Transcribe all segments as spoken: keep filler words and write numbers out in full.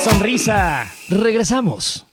Sonrisa. Regresamos.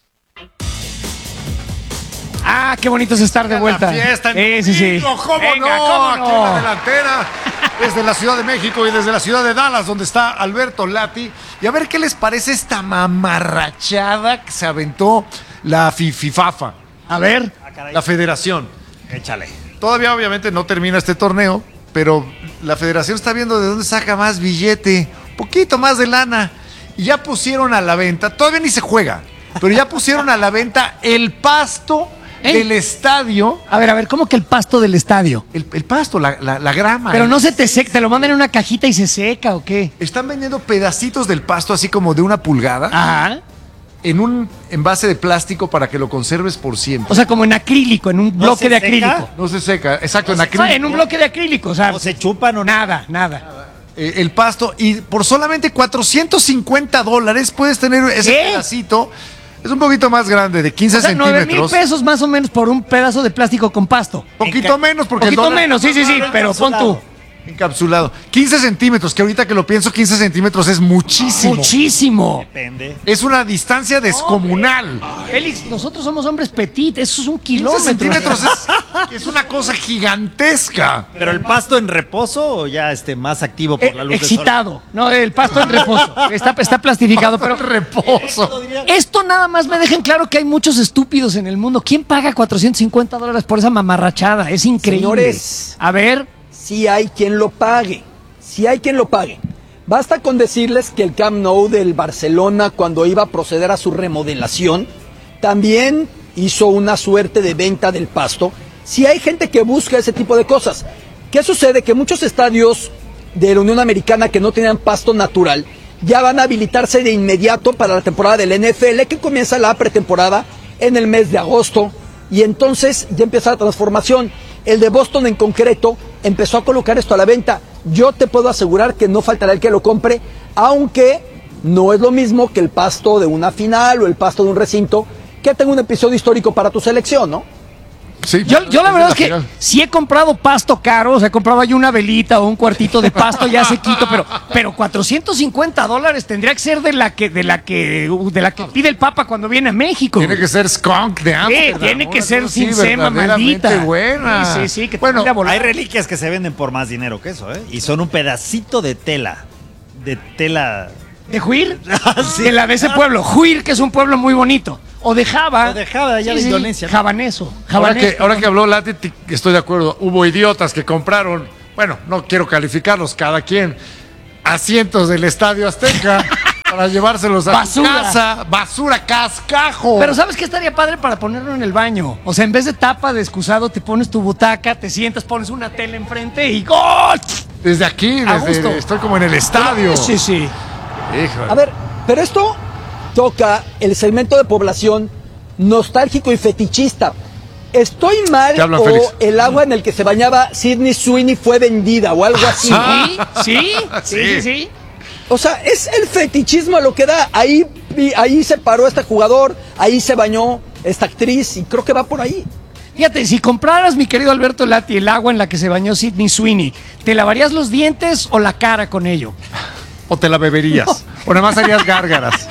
Ah, qué bonito es estar de vuelta. La fiesta en eh, sí, sí. ¿Cómo Venga, no? ¿cómo Aquí no? en la delantera, desde la Ciudad de México y desde la ciudad de Dallas, donde está Alberto Lati. Y a ver qué les parece esta mamarrachada que se aventó la FIFAFA. A ver. La federación. Échale. Todavía obviamente no termina este torneo, pero la federación está viendo de dónde saca más billete, un poquito más de lana. Y ya pusieron a la venta, todavía ni se juega, pero ya pusieron a la venta el pasto ¿Eh? del estadio. A ver, a ver, ¿cómo que el pasto del estadio? El, el pasto, la, la, la grama. Pero no se te seca, ¿te lo mandan en una cajita y se seca o qué? Están vendiendo pedacitos del pasto así como de una pulgada Ajá. en un envase de plástico para que lo conserves por siempre. O sea, como en acrílico, en un ¿No bloque se de seca? acrílico. No se seca, exacto, en O acrílico. sea, en un bloque de acrílico, o sea, ¿O se chupan o nada, nada. Eh, el pasto, y por solamente cuatrocientos cincuenta dólares puedes tener ese ¿Qué? pedacito. Es un poquito más grande, de quince O sea, nueve mil centímetros. pesos más o menos por un pedazo de plástico con pasto. Poquito Enca- menos, porque Poquito el dólar menos, sí, sí, sí, pero pon tú. encapsulado. quince centímetros, que ahorita que lo pienso, quince centímetros es muchísimo. Muchísimo. Depende. Es una distancia descomunal. Félix, nosotros somos hombres petit, eso es un quince kilómetro. centímetros es, es una cosa gigantesca. ¿Pero el pasto en reposo o ya este, más activo por Eh, la luz excitado. No, el pasto en reposo. Está, está plastificado, pero Reposo. esto nada más me dejen claro que hay muchos estúpidos en el mundo. ¿Quién paga cuatrocientos cincuenta dólares por esa mamarrachada? Es increíble. Señores. A ver, Si hay quien lo pague, si hay quien lo pague. Basta con decirles que el Camp Nou del Barcelona, cuando iba a proceder a su remodelación, también hizo una suerte de venta del pasto. Si hay gente que busca ese tipo de cosas. ¿Qué sucede? Que muchos estadios de la Unión Americana que no tenían pasto natural ya van a habilitarse de inmediato para la temporada del N F L, que comienza la pretemporada en el mes de agosto. Y entonces ya empieza la transformación. El de Boston en concreto empezó a colocar esto a la venta. Yo te puedo asegurar que no faltará el que lo compre, aunque no es lo mismo que el pasto de una final o el pasto de un recinto, que tenga un episodio histórico para tu selección, ¿no? Sí, yo, yo la verdad es que final. sí he comprado pasto caro, o sea, he comprado ahí una velita o un cuartito de pasto ya sequito, pero, pero cuatrocientos cincuenta dólares tendría que ser de la que, de la que, de la que pide el Papa cuando viene a México. Tiene que ser skunk de Sí, Amsterdam. tiene que una ser cosa sin así, sema verdaderamente maldita. buena. Sí, sí, sí, que te bueno, mande a volar. Hay reliquias que se venden por más dinero que eso, ¿eh? Y son un pedacito de tela. De tela. ¿De Juir? Sí. De la de ese pueblo. Juir, que es un pueblo muy bonito. O de Java. O de Java, allá de Indonesia, ¿no? Javaneso. ahora Javaneso. que, ahora que habló Lati, t- estoy de acuerdo. Hubo idiotas que compraron, bueno, no quiero calificarlos, cada quien, asientos del Estadio Azteca para llevárselos a su Basura. casa. Basura, cascajo. Pero ¿sabes qué estaría padre para ponerlo en el baño? O sea, en vez de tapa de excusado, te pones tu butaca, te sientas, pones una tela enfrente y ¡gol! Desde aquí, A desde, gusto. estoy como en el estadio. Sí, sí. Híjole. A ver, pero esto toca el segmento de población nostálgico y fetichista. ¿Estoy mal Te hablan, o Félix. el agua en el que se bañaba Sydney Sweeney fue vendida o algo así? ¿Sí? ¿Sí? Sí, sí, sí. O sea, es el fetichismo a lo que da. Ahí, vi- ahí se paró este jugador, ahí se bañó esta actriz y creo que va por ahí. Fíjate, si compraras, mi querido Alberto Lati, el agua en la que se bañó Sydney Sweeney, ¿te lavarías los dientes o la cara con ello? O te la beberías. O nada más harías gárgaras.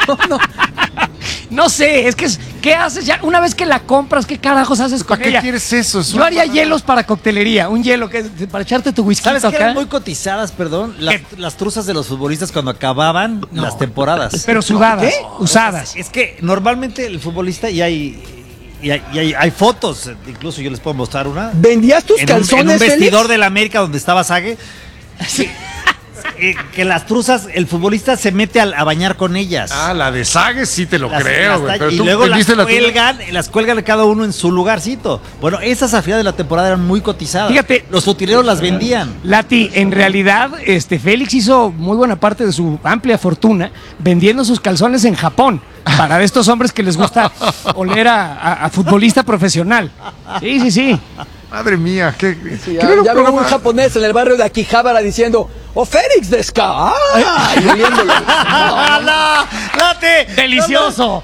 No sé, es que, es- ¿qué haces ya? Una vez que la compras, ¿qué carajos haces con ¿Para qué ella? quieres eso? Es Yo una haría mamada. hielos para coctelería, un hielo que para echarte tu whisky ¿Sabes qué acá. eran muy cotizadas, perdón? Las, ¿Qué? las truzas de los futbolistas cuando acababan las temporadas. Pero sudadas, ¿Qué? usadas. Es que normalmente el futbolista y hay, y hay, y hay, hay fotos, incluso yo les puedo mostrar una. ¿Vendías tus En un, en calzones, un vestidor Félix? de la América donde estaba Sague. Eh, que las truzas, el futbolista se mete a, a bañar con ellas. Ah, la de Sague sí te lo Las- creo, las güey. talla- Pero y tú luego las vendiste la tuya. cuelgan, las cuelgan cada uno en su lugarcito. Bueno, esas a final de la temporada eran muy cotizadas. Fíjate. Los utileros las vendían. Lati, en realidad, este Félix hizo muy buena parte de su amplia fortuna vendiendo sus calzones en Japón. Para estos hombres que les gusta oler a, a- a futbolista profesional. Sí, sí, sí. Madre mía, qué. Sí, qué ya era un ya veo programa- un japonés en el barrio de Akihabara diciendo, ¡Oh, Félix Desca! ¡Ah! Y oliéndolo. ¡Hala! ¡Late! Delicioso.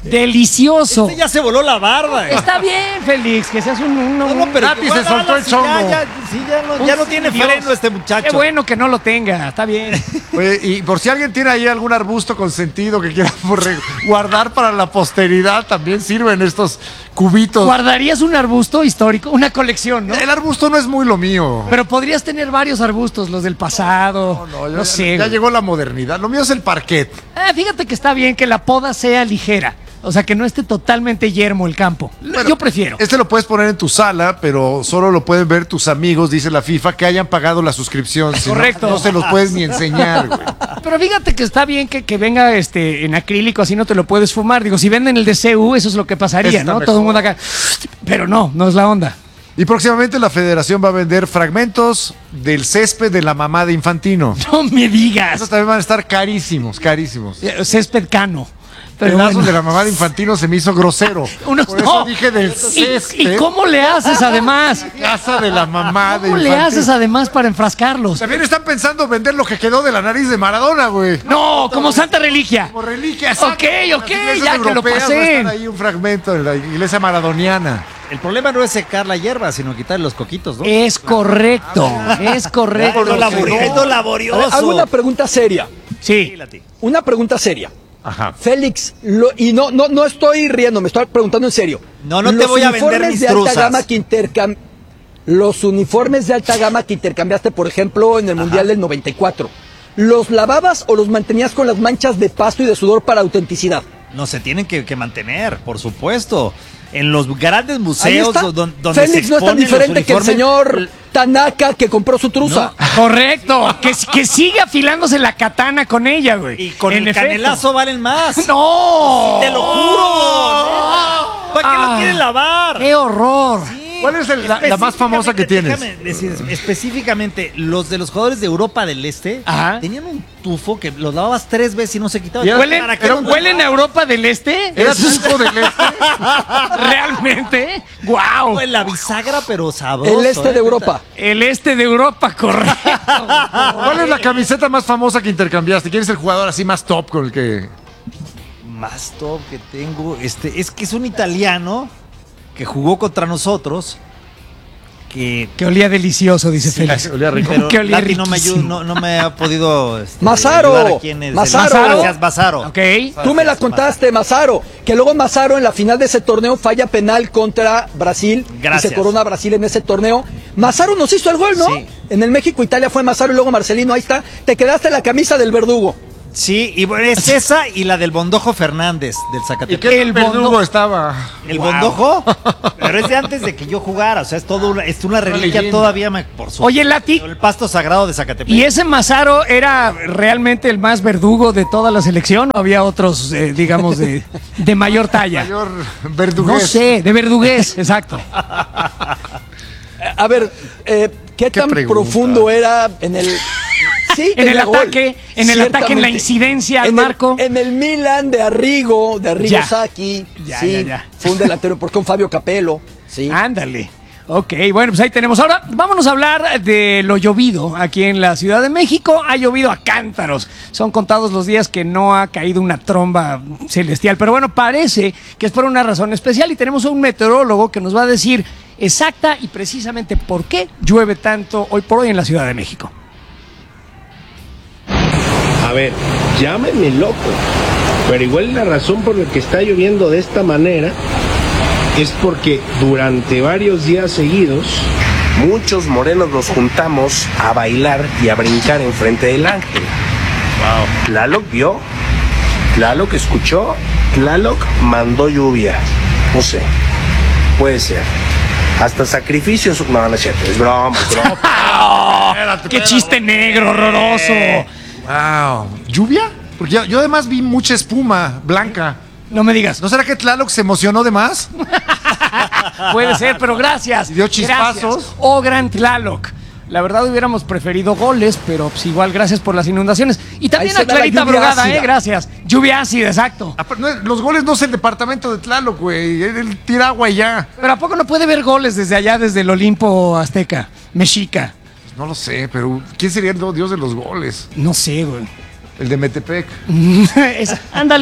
Delicioso. Este ya se voló la barba. Está bien, Félix, que seas un... un, No, no, un- pero Nati que se guarda soltó el alas y chongo. Ya, ya, sí, ya no, ya no tiene Dios. freno este muchacho. Qué bueno que no lo tenga, está bien. Oye, y por si alguien tiene ahí algún arbusto consentido que quiera por re- guardar para la posteridad, también sirven estos cubitos. ¿Guardarías un arbusto histórico? Una colección, ¿no? El arbusto no es muy lo mío. Pero podrías tener varios arbustos, los del pasado. No, No, ya, sé. ya güey. llegó la modernidad. Lo mío es el parquet. Ah, fíjate que está bien que la poda sea ligera. O sea, que no esté totalmente yermo el campo. Bueno, Yo prefiero. Este lo puedes poner en tu sala, pero solo lo pueden ver tus amigos, dice la FIFA, que hayan pagado la suscripción. Si no, Correcto. No, se los puedes ni enseñar, güey. Pero fíjate que está bien que, que venga este en acrílico, así no te lo puedes fumar. Digo, si venden el de C U, eso es lo que pasaría, Ese está ¿no? mejor. Todo el mundo acá. Pero no, no es la onda. Y próximamente la federación va a vender fragmentos del césped de la mamá de Infantino. No me digas. Esos también van a estar carísimos, carísimos. Eh, Césped cano. Pero Pedazos bueno. de la mamá de Infantino se me hizo grosero. Unos- Por eso no. dije del ¿Y, césped. ¿Y cómo le haces además? Casa de la mamá de ¿Cómo Infantino. le haces además para enfrascarlos? También están pensando vender lo que quedó de la nariz de Maradona, güey. No, como santa reliquia. Como reliquia. Ok, exacto. ok, Las iglesias ya que lo europeas va a pasen. estar ahí un fragmento de la iglesia maradoniana. El problema no es secar la hierba, sino quitarle los coquitos, ¿no? Es correcto, es correcto. Es lo laborioso. Es lo A ver, laborioso. hago una pregunta seria. Sí. Una pregunta seria. Ajá. Félix, lo- y no, no, no estoy riendo, me estoy preguntando en serio. No, no te Los voy a vender uniformes mis de alta truzas. gama que intercam- Los uniformes de alta gama que intercambiaste, por ejemplo, en el Mundial del noventa y cuatro, ¿los lavabas o los mantenías con las manchas de pasto y de sudor para autenticidad? No se tienen que, que mantener, por supuesto. En los grandes Ahí museos está. do- don- donde Félix se no es tan exponen los diferente que el uniformes, señor Tanaka que compró su truza. Correcto. Que, que siga afilándose la katana con ella, güey. Y con En el efecto. canelazo valen más. ¡No! Te lo juro. ¿Para qué Ah. lo quieren lavar? ¡Qué horror! ¿Cuál es el- la, la más famosa que tienes? Déjame decir, específicamente, los de los jugadores de Europa del Este Ajá. tenían un tufo que los lavabas tres veces y no se quitaba. ¿Y era- ¿Huelen, ¿Para qué pero los ¿huelen a Europa del Este? ¿Era Eso es- tipo del este? ¿Realmente? ¡Guau! lavabas? La bisagra, pero sabroso. El este ¿eh? de Europa. El este de Europa, correcto. ¿Cuál es la camiseta más famosa que intercambiaste? ¿Quién es el jugador así más top con el que...? Más top que tengo, este, es que es un italiano que jugó contra nosotros. Que Que olía delicioso, dice Félix. olía rico. pero Que olía Lati no me, ayuda- riquísimo. no, no me ha podido este, Mazaro, ayudar a quién es el- Mazaro. Gracias, Mazaro. Ok. Tú me la contaste, Mazaro, que luego Mazaro en la final de ese torneo falla penal contra Brasil Gracias. y se corona Brasil en ese torneo. Mazaro nos hizo el gol, ¿no? Sí. En el México-Italia fue Mazaro y luego Marcelino, ahí está. Te quedaste la camisa del verdugo. Sí, y bueno, es esa y la del Bondojo Fernández del ¿Y Zacatepec. qué El el verdugo bondo- estaba? ¿El Bondojo? Pero es de antes de que yo jugara, o sea, es todo una, es una reliquia leyenda. todavía, me- por supuesto. Oye, Lati, El pasto sagrado de Zacatepec. ¿y ese Mazaro era realmente el más verdugo de toda la selección o había otros, eh, digamos, de, de mayor talla? Mayor verdugués. No sé, de verdugués, exacto. A ver, eh, ¿qué, ¿Qué tan pregunta? profundo era en el... Sí, En el gol, ataque, en el ataque, en la ciertamente. incidencia al En el- marco. En el Milan de Arrigo, de Arrigo Ya. Sacchi. Ya, sí, ya, ya. fue un delantero, porque un Fabio Capello. Sí. Ándale. Ok, bueno, pues ahí tenemos. Ahora vámonos a hablar de lo llovido aquí en la Ciudad de México. Ha llovido a cántaros. Son contados los días que no ha caído una tromba celestial. Pero bueno, parece que es por una razón especial y tenemos a un meteorólogo que nos va a decir exacta y precisamente por qué llueve tanto hoy por hoy en la Ciudad de México. A ver, llámenme loco, pero igual la razón por la que está lloviendo de esta manera es porque durante varios días seguidos muchos morenos nos juntamos a bailar y a brincar enfrente del ángel. Wow. Tlaloc vio, Tlaloc escuchó, Tlaloc mandó lluvia. No sé, puede ser. Hasta sacrificios. No, no es cierto, es broma, es broma. ¡Qué chiste negro, horroroso! Wow. ¿Lluvia? Porque yo, yo además vi mucha espuma blanca. No me digas. ¿No será que Tlaloc se emocionó de más? Puede ser, pero gracias. Y dio chispazos. Gracias. Oh, gran Tlaloc. La verdad hubiéramos preferido goles, pero pues igual gracias por las inundaciones. Y también Ahí a se da la Clarita lluvia Brugada, ácida. eh, gracias. Lluvia ácida, exacto. Ah, pero no, los goles no es el departamento de Tlaloc, güey. Él tira agua y ya. Pero ¿a poco no puede ver goles desde allá, desde el Olimpo Azteca, Mexica? No lo sé, pero ¿quién sería el dios de los goles? No sé, güey. El de Metepec. Esa- ándale.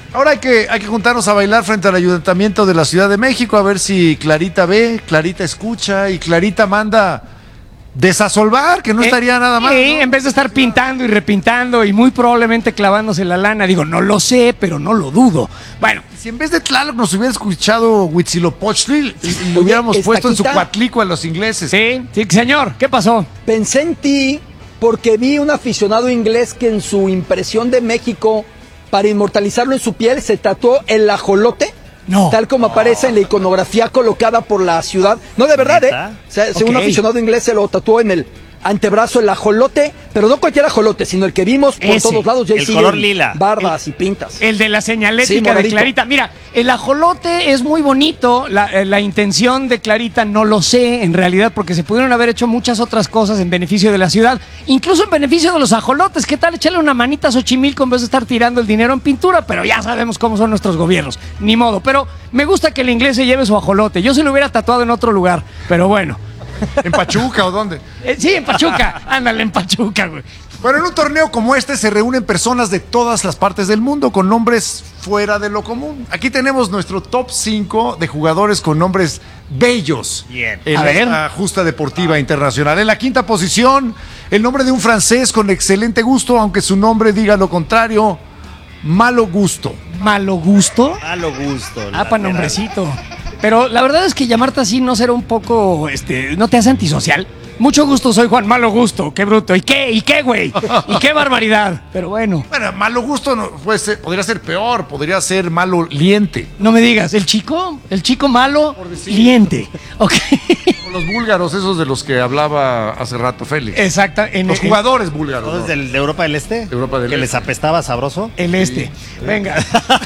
Ahora hay que, hay que juntarnos a bailar frente al Ayuntamiento de la Ciudad de México a ver si Clarita ve, Clarita escucha y Clarita manda desasolvar, que no Eh, estaría nada mal. Sí, ¿no? en vez de estar pintando y repintando y muy probablemente clavándose la lana. Digo, no lo sé, pero no lo dudo. Bueno, Si en vez de Tlaloc nos hubiera escuchado Huitzilopochtli, y- y lo hubiéramos Oye, puesto en su Estaquita. cuatlico a los ingleses. sí, sí, señor, ¿qué pasó? Pensé en ti porque vi un aficionado inglés que en su impresión de México, para inmortalizarlo en su piel, se tatuó el ajolote. No. Tal como aparece en la iconografía colocada por la ciudad. No, de verdad, ¿Neta? ¿eh? O sea, si un Ok. aficionado inglés se lo tatuó en el antebrazo el ajolote, pero no cualquier ajolote, sino el que vimos por Ese, todos lados. Ya el siguen color lila. barbas y pintas. El de la Sí, señalética de moradito. Clarita. Mira, el ajolote es muy bonito. La, eh, la intención de Clarita no lo sé, en realidad, porque se pudieron haber hecho muchas otras cosas en beneficio de la ciudad, incluso en beneficio de los ajolotes. ¿Qué tal echarle una manita a Xochimilco en vez de estar tirando el dinero en pintura? Pero ya sabemos cómo son nuestros gobiernos. Ni modo. Pero me gusta que el inglés se lleve su ajolote. Yo se lo hubiera tatuado en otro lugar. Pero bueno. ¿En Pachuca o dónde? Eh, sí, en Pachuca. Ándale, en Pachuca, güey. Pero en un torneo como este se reúnen personas de todas las partes del mundo con nombres fuera de lo común. Aquí tenemos nuestro top cinco de jugadores con nombres bellos Bien. en A ver. esta justa deportiva internacional. En la quinta posición, el nombre de un francés con excelente gusto, aunque su nombre diga lo contrario, malo gusto. Malo gusto. Malo gusto. Ah, lateral. pa' nombrecito. Pero la verdad es que llamarte así no será un poco, este, ¿no te hace antisocial? Mucho gusto, soy Juan Malo Gusto, qué bruto. ¿Y qué? ¿Y qué, güey? ¿Y qué barbaridad? Pero bueno, Bueno, malo gusto no, puede ser- podría ser peor, podría ser malo liente. no me digas, el chico, el chico malo, liente. Ok. Como los búlgaros, esos de los que hablaba hace rato Félix. Exacta. En Los en- jugadores búlgaros. ¿Todos ¿no? del- de Europa del Este? Europa del Que Este. les apestaba sabroso. El este. Venga.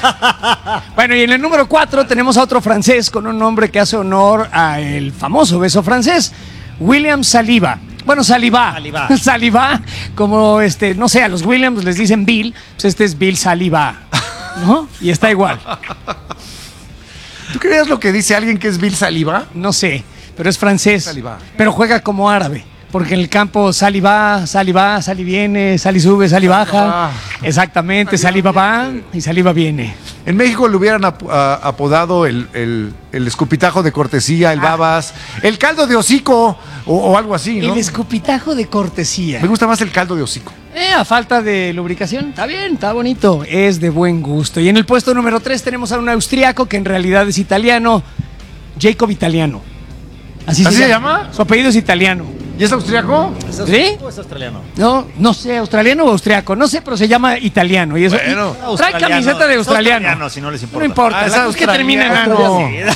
Bueno, y en el número cuatro tenemos a otro francés con un nombre que hace honor al famoso beso francés, William Saliba. Bueno, Saliba. Saliba. Saliba, como este, no sé, a los Williams les dicen Bill, pues este es Bill Saliba, ¿no? Y está igual. ¿Tú creías lo que dice alguien que es Bill Saliba? No sé, pero es francés. Saliba. Pero juega como árabe. Porque en el campo sal y va, sal y va, sal y viene, sal y sube, sal y baja. Ah. Exactamente, sal y va, va y sal y va viene. En México le hubieran ap- a- apodado el, el- el escupitajo de cortesía, el babas, el caldo de hocico o, o algo así, ¿no? El escupitajo de cortesía. Me gusta más el caldo de hocico. Eh, a falta de lubricación, está bien, está bonito, es de buen gusto. Y en el puesto número tres tenemos a un austriaco que en realidad es italiano, Jacob Italiano. Así, ¿Así se llama? Su apellido es italiano. ¿Y es austriaco? ¿Es ¿Sí? austriaco o es australiano? No, no sé, australiano o austriaco, no sé, pero se llama italiano. Y eso, Bueno. y trae Australiano, camiseta de es australiano. australiano, si no les importa. No importa, Ah, es la cosa es que termina en australiano.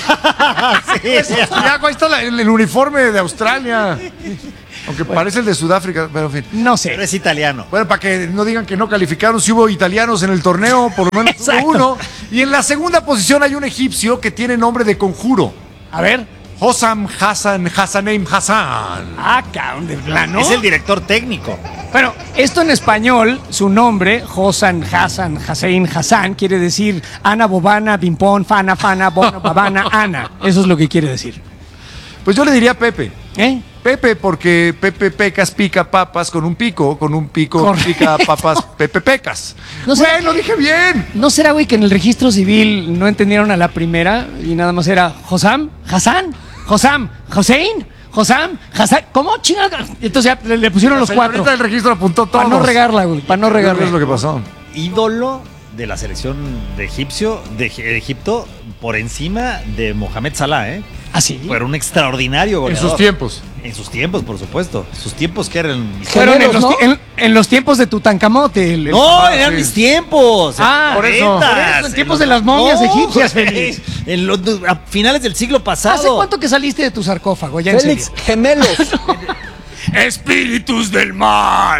ano. Sí, Es sí. austriaco, ahí está la- el, el uniforme de Australia. Aunque parece el de Sudáfrica, pero en fin. No Pero sé. es italiano. Bueno, para que no digan que no calificaron, si hubo italianos en el torneo, por lo menos hubo Exacto. uno. Y en la segunda posición hay un egipcio que tiene nombre de conjuro. A ver. Hossam Hassan Hassaneim Hassan. Ah, cabrón, de plano. Es el director técnico. Bueno, esto en español, su nombre, Hosan, Hassan, Hussein, Hassan, quiere decir Ana, Bobana, Bimpón, Fana, Fana, Bona, Babana, Ana. Eso es lo que quiere decir. Pues yo le diría Pepe. ¿Eh? Pepe, porque Pepe Pecas pica papas con un pico, con un pico Correcto. pica papas Pepe Pecas. No sé. Güey, lo dije bien. ¿No será, güey, que en el registro civil no entendieron a la primera y nada más era Hosam, Hassan, Hosam, Hossein, Hosam, Hassan? ¿Cómo chingada? Entonces ya le, le pusieron los Señorita cuatro. del registro apuntó todo. Para no regarla, güey, para no Eso regarla. es lo que pasó. Ídolo de la selección de Egipcio, de Eg- Egipto por encima de Mohamed Salah, ¿eh? ¿Ah, sí? Pero un extraordinario En goleador. sus tiempos. En sus tiempos, por supuesto. Sus tiempos que eran... Fueron en Gemelos, los, ¿no? ti- en, en los tiempos de Tutankamote. el- el- No, Ah, eran sí. mis tiempos. Ah, en por los eso. noventas, Por eso, en tiempos los- de las momias No, egipcias, güey, Félix. En los, a finales del siglo pasado. ¿Hace cuánto que saliste de tu sarcófago? Ya en Félix, serio. gemelos. Espíritus del mal.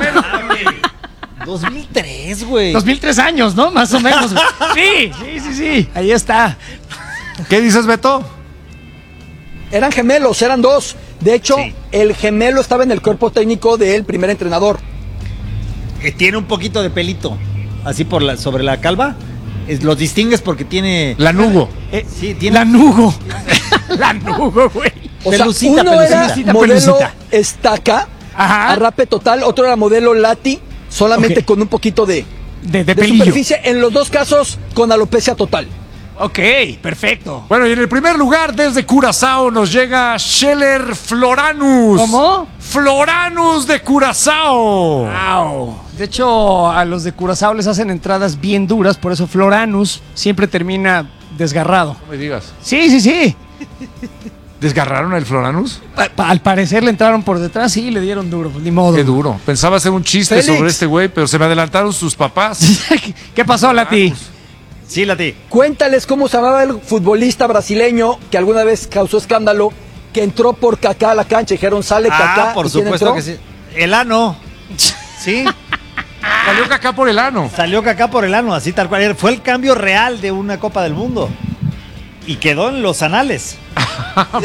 dos mil tres, güey. dos mil tres años, ¿no? Más o menos. Sí, sí, sí, sí. Ahí está. ¿Qué dices, Beto? Eran gemelos, eran dos. De hecho, Sí. el gemelo estaba en el cuerpo técnico del primer entrenador. Eh, tiene un poquito de pelito. Así por la, sobre la calva. Es- los distingues porque tiene. Lanugo. Eh, Sí, tiene- Lanugo. Lanugo, güey. O Pelucita, sea, uno pelucita. era modelo Pelucita. estaca, Ajá. arrape total, otro era modelo lati, solamente Ok. con un poquito de, de, de de pelillo. superficie, en los dos casos con alopecia total. Ok, perfecto. Bueno, y en el primer lugar, desde Curazao, nos llega Scheller Floranus. ¿Cómo? Floranus de Curazao. Wow. De hecho, a los de Curazao les hacen entradas bien duras, por eso Floranus siempre termina desgarrado. No me digas. Sí, sí, sí. ¿Desgarraron al Floranus? Pa- pa- Al parecer le entraron por detrás y le dieron duro, pues, ni modo. Qué duro. Pensaba hacer un chiste Félix. sobre este güey, pero se me adelantaron sus papás. ¿Qué pasó, Lati? Sí, Lati. Cuéntales cómo se llamaba el futbolista brasileño que alguna vez causó escándalo, que entró por Kaká a la cancha. Dijeron, sale Kaká. Ah, por ¿Y quién supuesto entró? que sí. El ano. Sí. Salió Kaká por el ano. Salió Kaká por el ano, así tal cual. Fue el cambio real de una Copa del Mundo. Y quedó en los anales. Wow,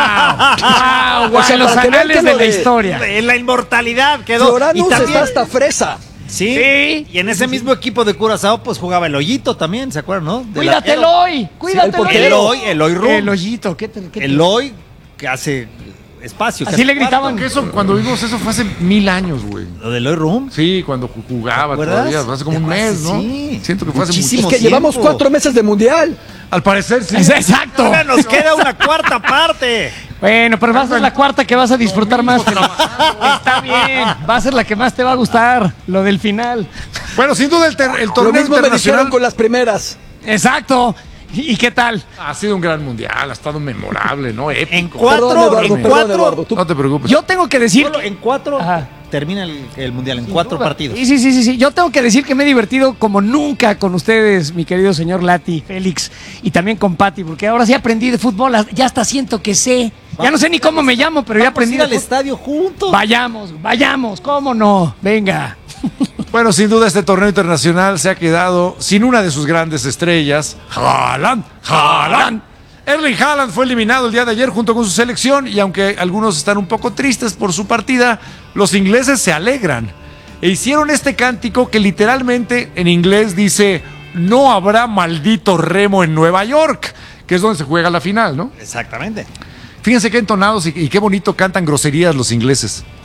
O sea, los para que vean anales que de lo la de- historia. En la inmortalidad quedó. Floranus y también, está hasta fresa. ¿sí? Sí. Y en ese mismo equipo de Curazao, pues jugaba el hoyito también, ¿se acuerdan, no? De la- Cuídate, Eloy. Cuídate, portero. Eloy, Eloy Rum. El hoyito. ¿Qué te, qué te- Eloy, que hace espacio. que Así hace le gritaban. Porque eso, cuando vimos eso fue hace mil años, güey. cuarto. Lo de Eloy Rum. Sí, cuando ju- jugaba ¿Te acuerdas? todavía, hace como un ¿Te acuerdas? mes, ¿no? Sí. Siento que fue hace Muchísimo. mucho. Es que llevamos tiempo. cuatro meses de mundial. Al parecer, sí. Exacto. Ahora nos queda una cuarta parte. Bueno, pero va a ser la cuarta que vas a disfrutar más. Está bien. Va a ser la que más te va a gustar. Lo del final. Bueno, sin duda el, ter- el Lo torneo mismo me dijeron internacional con las primeras. Exacto. ¿Y, y qué tal? ha sido un gran mundial, ha estado memorable, ¿no? Épico. En cuatro, Perdón, Eduardo, en perdón, cuatro, Eduardo. Tú- No te preocupes. Yo tengo que decir. solo en cuatro Ajá. termina el, el mundial, en cuatro partidos. Sí, sí, sí, sí, sí. Yo tengo que decir que me he divertido como nunca con ustedes, mi querido señor Lati, Félix, y también con Pati, porque ahora sí aprendí de fútbol, ya hasta siento que sé. Ya no sé ni cómo me llamo, pero ya Vamos a aprendí ir de al fútbol. estadio juntos. Vayamos, vayamos, ¿cómo no? Venga. Bueno, sin duda este torneo internacional se ha quedado sin una de sus grandes estrellas, Haaland, Haaland. Erling Haaland fue eliminado el día de ayer junto con su selección y aunque algunos están un poco tristes por su partida, los ingleses se alegran e hicieron este cántico que literalmente en inglés dice no habrá maldito remo en Nueva York, que es donde se juega la final, ¿no? Exactamente. Fíjense qué entonados y, y qué bonito cantan groserías los ingleses.